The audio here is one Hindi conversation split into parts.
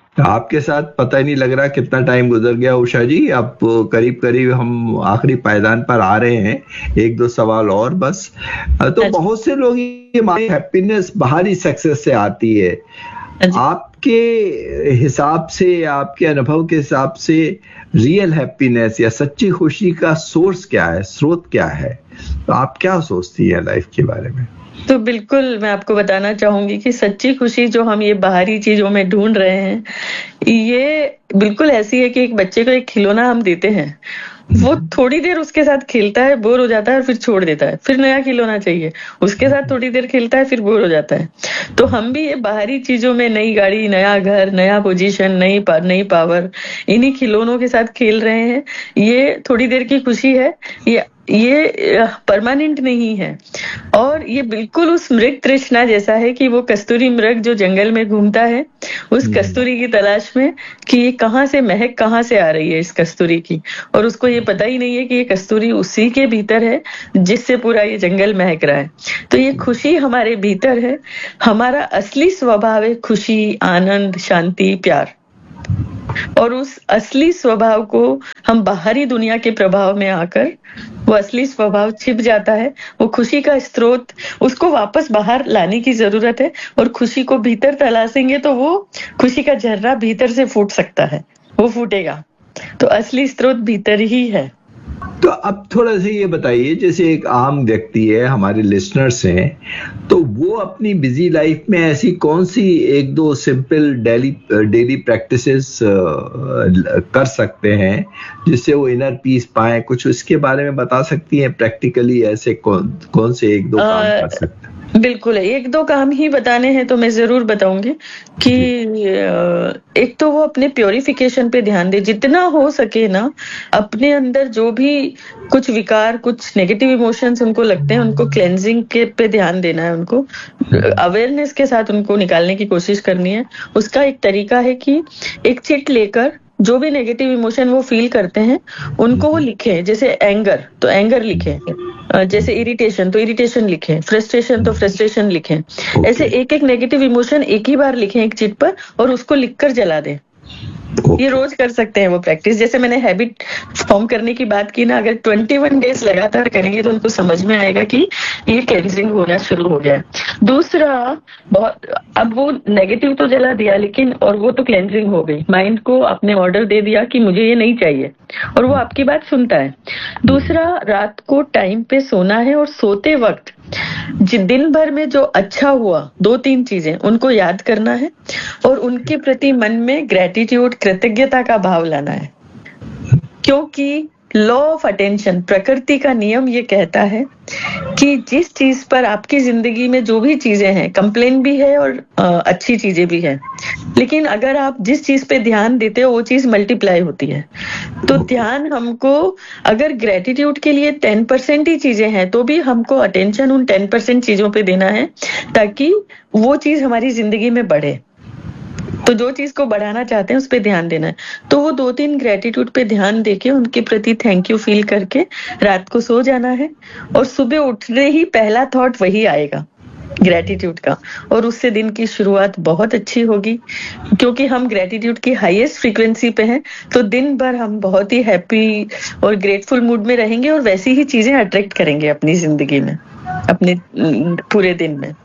आपके साथ पता ही नहीं लग रहा कितना टाइम गुजर गया उषा जी। अब करीब करीब हम आखिरी पायदान पर आ रहे हैं, एक दो सवाल और बस। तो अच्छा। बहुत से लोग ये माने हैप्पीनेस बाहरी सक्सेस से आती है। अच्छा। आपके हिसाब से, आपके अनुभव के हिसाब से रियल हैप्पीनेस या सच्ची खुशी का सोर्स क्या है, स्रोत क्या है? तो आप क्या सोचती है लाइफ के बारे में? तो बिल्कुल मैं आपको बताना चाहूंगी कि सच्ची खुशी जो हम ये बाहरी चीजों में ढूंढ रहे हैं, ये बिल्कुल ऐसी है कि एक बच्चे को एक खिलौना हम देते हैं, वो थोड़ी देर उसके साथ खेलता है, बोर हो जाता है और फिर छोड़ देता है, फिर नया खिलौना चाहिए, उसके साथ थोड़ी देर खेलता है, फिर बोर हो जाता है। तो हम भी ये बाहरी चीजों में नई गाड़ी, नया घर, नया पोजीशन, नई पावर, इन्हीं खिलौनों के साथ खेल रहे हैं। ये थोड़ी देर की खुशी है, ये परमानेंट नहीं है। और ये बिल्कुल उस मृग तृष्णा जैसा है कि वो कस्तूरी मृग जो जंगल में घूमता है उस कस्तूरी की तलाश में कि ये कहाँ से महक कहाँ से आ रही है इस कस्तूरी की, और उसको ये पता ही नहीं है कि ये कस्तूरी उसी के भीतर है जिससे पूरा ये जंगल महक रहा है। तो ये खुशी हमारे भीतर है, हमारा असली स्वभाव है खुशी, आनंद, शांति, प्यार। और उस असली स्वभाव को हम बाहरी दुनिया के प्रभाव में आकर वो असली स्वभाव छिप जाता है, वो खुशी का स्रोत, उसको वापस बाहर लाने की जरूरत है। और खुशी को भीतर तलाशेंगे तो वो खुशी का झर्रा भीतर से फूट सकता है, वो फूटेगा। तो असली स्रोत भीतर ही है। तो अब थोड़ा सा ये बताइए, जैसे एक आम व्यक्ति है, हमारे लिसनर्स हैं, तो वो अपनी बिजी लाइफ में ऐसी कौन सी एक दो सिंपल डेली प्रैक्टिसेस कर सकते हैं जिससे वो इनर पीस पाए? कुछ इसके बारे में बता सकती हैं प्रैक्टिकली? ऐसे कौन कौन से एक दो काम कर सकते हैं? बिल्कुल है, एक दो काम ही बताने हैं तो मैं जरूर बताऊंगी कि एक तो वो अपने प्योरिफिकेशन पे ध्यान दे, जितना हो सके ना। अपने अंदर जो भी कुछ विकार, कुछ नेगेटिव इमोशंस उनको लगते हैं, उनको क्लेंजिंग के पे ध्यान देना है, उनको अवेयरनेस के साथ उनको निकालने की कोशिश करनी है। उसका एक तरीका है कि एक चिट लेकर जो भी नेगेटिव इमोशन वो फील करते हैं उनको वो लिखें। जैसे एंगर तो एंगर लिखें, जैसे इरिटेशन तो इरिटेशन लिखें, फ्रस्ट्रेशन तो फ्रस्ट्रेशन लिखें। ऐसे एक एक नेगेटिव इमोशन एक ही बार लिखें एक चिट पर और उसको लिखकर जला दें। ये रोज कर सकते हैं वो प्रैक्टिस। जैसे मैंने हैबिट फॉर्म करने की बात की ना, अगर 21 डेज लगातार करेंगे तो उनको समझ में आएगा कि ये क्लेंजिंग होना शुरू हो गया। दूसरा, बहुत अब वो नेगेटिव तो जला दिया, लेकिन और वो तो क्लेंजिंग हो गई, माइंड को आपने ऑर्डर दे दिया कि मुझे ये नहीं चाहिए और वो आपकी बात सुनता है। दूसरा, रात को टाइम पे सोना है और सोते वक्त दिन भर में जो अच्छा हुआ 2-3 चीजें उनको याद करना है और उनके प्रति मन में ग्रेटिट्यूड, कृतज्ञता का भाव लाना है। क्योंकि लॉ ऑफ अटेंशन, प्रकृति का नियम ये कहता है कि जिस चीज पर आपकी जिंदगी में जो भी चीजें हैं, कंप्लेन भी है और अच्छी चीजें भी है, लेकिन अगर आप जिस चीज पे ध्यान देते हो वो चीज मल्टीप्लाई होती है। तो ध्यान हमको, अगर ग्रेटिट्यूड के लिए 10% ही चीजें हैं तो भी हमको अटेंशन उन 10% चीजों पे देना है ताकि वो चीज हमारी जिंदगी में बढ़े। तो जो चीज को बढ़ाना चाहते हैं उस पे ध्यान देना है। तो वो 2-3 ग्रेटिट्यूड पे ध्यान देके उनके प्रति थैंक यू फील करके रात को सो जाना है और सुबह उठने ही पहला थॉट वही आएगा, ग्रेटिट्यूड का। और उससे दिन की शुरुआत बहुत अच्छी होगी, क्योंकि हम ग्रेटिट्यूड की हाईएस्ट फ्रीक्वेंसी पे हैं। तो दिन भर हम बहुत ही हैप्पी और ग्रेटफुल मूड में रहेंगे और वैसी ही चीजें अट्रैक्ट करेंगे अपनी जिंदगी में, अपने पूरे दिन में।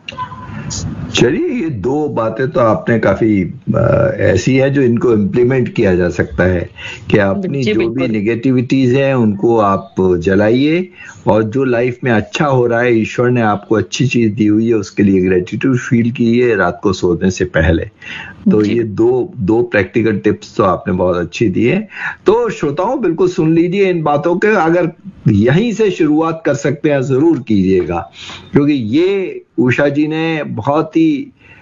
चलिए, ये दो बातें तो आपने काफी ऐसी है जो इनको इम्प्लीमेंट किया जा सकता है कि अपनी जो भी नेगेटिविटीज हैं उनको आप जलाइए और जो लाइफ में अच्छा हो रहा है, ईश्वर ने आपको अच्छी चीज दी हुई है, उसके लिए ग्रेटिट्यूड फील कीजिए रात को सोने से पहले। तो ये दो प्रैक्टिकल टिप्स तो आपने बहुत अच्छी दी है। तो श्रोताओं, बिल्कुल सुन लीजिए इन बातों के, अगर यहीं से शुरुआत कर सकते हैं जरूर कीजिएगा, क्योंकि ये उषा जी ने बहुत ही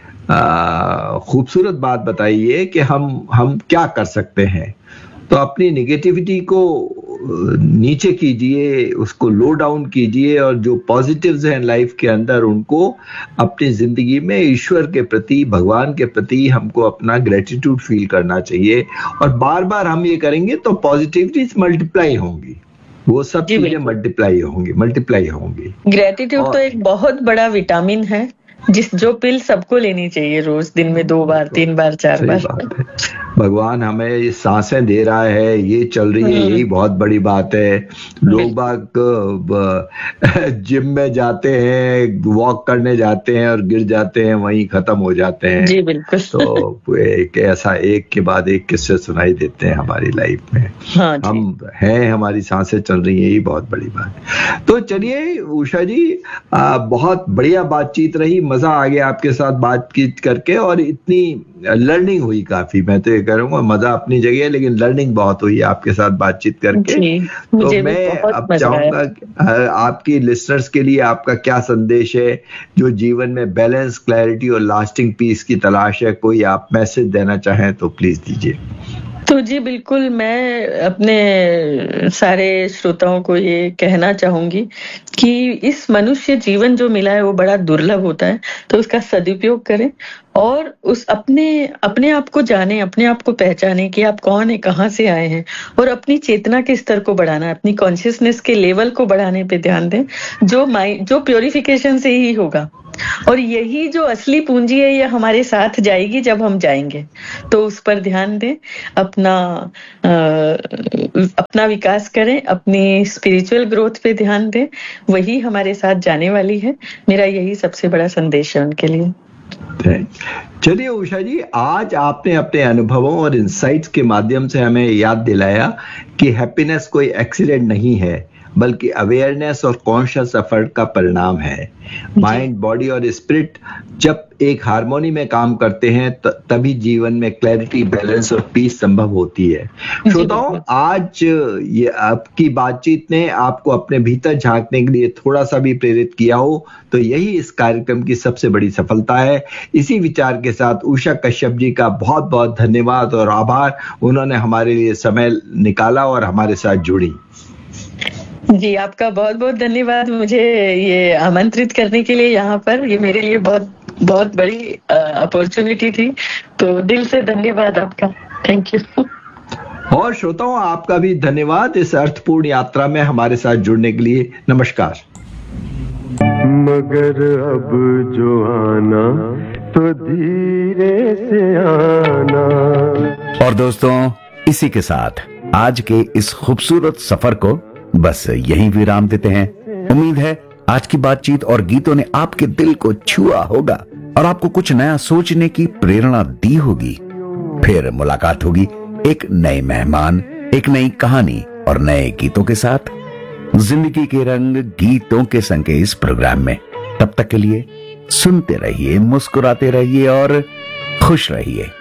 खूबसूरत बात बताई है कि हम क्या कर सकते हैं। तो अपनी नेगेटिविटी को नीचे कीजिए, उसको लो डाउन कीजिए और जो पॉजिटिव्स हैं लाइफ के अंदर उनको अपनी जिंदगी में ईश्वर के प्रति, भगवान के प्रति हमको अपना ग्रेटिट्यूड फील करना चाहिए। और बार बार हम ये करेंगे तो पॉजिटिविटीज मल्टीप्लाई होंगी, वो सब चीजें मल्टीप्लाई होंगी। ग्रेटिट्यूड तो एक बहुत बड़ा विटामिन है जो पिल सबको लेनी चाहिए रोज, दिन में 2 बार 3 बार 4 बार। बात है। भगवान हमें ये सांसें दे रहा है, ये चल रही है, यही बहुत बड़ी बात है। लोग बाग जिम में जाते हैं, वॉक करने जाते हैं और गिर जाते हैं, वहीं खत्म हो जाते हैं। जी बिल्कुल। तो एक ऐसा एक के बाद एक किस्से सुनाई देते हैं हमारी लाइफ में। हाँ जी। हम हैं, हमारी सांसें चल रही है, यही बहुत बड़ी बात है। तो चलिए उषा जी, बहुत बढ़िया बातचीत रही, मजा आ गया आपके साथ बातचीत करके, और इतनी लर्निंग हुई काफी। मैं तो ये करूंगा, मजा अपनी जगह है लेकिन लर्निंग बहुत हुई आपके साथ बातचीत करके। तो मैं अब चाहूंगा आपकी लिसनर्स के लिए आपका क्या संदेश है, जो जीवन में बैलेंस, क्लैरिटी और लास्टिंग पीस की तलाश है, कोई आप मैसेज देना चाहें तो प्लीज दीजिए। तो जी बिल्कुल, मैं अपने सारे श्रोताओं को ये कहना चाहूंगी कि इस मनुष्य जीवन जो मिला है वो बड़ा दुर्लभ होता है, तो उसका सदुपयोग करें और उस अपने आप को जाने, अपने आप को पहचाने कि आप कौन है, कहाँ से आए हैं, और अपनी चेतना के स्तर को बढ़ाना, अपनी कॉन्शियसनेस के लेवल को बढ़ाने पे ध्यान दें, जो प्योरिफिकेशन से ही होगा। और यही जो असली पूंजी है ये हमारे साथ जाएगी जब हम जाएंगे, तो उस पर ध्यान दें, अपना विकास करें, अपनी स्पिरिचुअल ग्रोथ पे ध्यान दें, वही हमारे साथ जाने वाली है। मेरा यही सबसे बड़ा संदेश है उनके लिए। चलिए उषा जी, आज आपने अपने अनुभवों और इंसाइट्स के माध्यम से हमें याद दिलाया कि हैप्पीनेस कोई एक्सीडेंट नहीं है, बल्कि अवेयरनेस और कॉन्शियस एफर्ट का परिणाम है। माइंड, बॉडी और स्पिरिट जब एक हार्मोनी में काम करते हैं तभी जीवन में क्लैरिटी, बैलेंस और पीस संभव होती है। श्रोताओं, आज ये आपकी बातचीत ने आपको अपने भीतर झांकने के लिए थोड़ा सा भी प्रेरित किया हो तो यही इस कार्यक्रम की सबसे बड़ी सफलता है। इसी विचार के साथ उषा कश्यप जी का बहुत बहुत धन्यवाद और आभार। उन्होंने हमारे लिए समय निकाला और हमारे साथ जुड़ी। जी, आपका बहुत बहुत धन्यवाद मुझे ये आमंत्रित करने के लिए यहाँ पर। ये मेरे लिए बहुत बहुत बड़ी अपॉर्चुनिटी थी, तो दिल से धन्यवाद आपका। Thank you. और श्रोताओं, आपका भी धन्यवाद इस अर्थपूर्ण यात्रा में हमारे साथ जुड़ने के लिए। नमस्कार। मगर अब जो आना तो धीरे से आना। और दोस्तों, इसी के साथ आज के इस खूबसूरत सफर को बस यहीं विराम देते हैं। उम्मीद है आज की बातचीत और गीतों ने आपके दिल को छुआ होगा और आपको कुछ नया सोचने की प्रेरणा दी होगी। फिर मुलाकात होगी एक नए मेहमान, एक नई कहानी और नए गीतों के साथ। जिंदगी के रंग गीतों के संग के इस प्रोग्राम में। तब तक के लिए सुनते रहिए, मुस्कुराते रहिए और खुश रहिए।